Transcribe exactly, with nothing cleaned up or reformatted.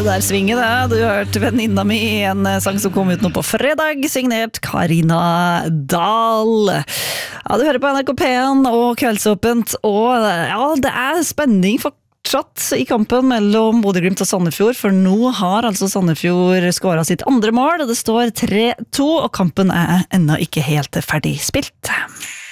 det der svinget det. Du hørte venninna mi, en sang som kom ut nå på fredag, signert Karina Dahl. Ja, du hører på N R K P en og Kveldsåpent, og ja, det er spenning fortsatt i kampen mellom Bodø/Glimt og Sandefjord, for nå har altså Sandefjord skåret sitt andre mål, og det står tre to, og kampen er ennå ikke helt ferdig spilt.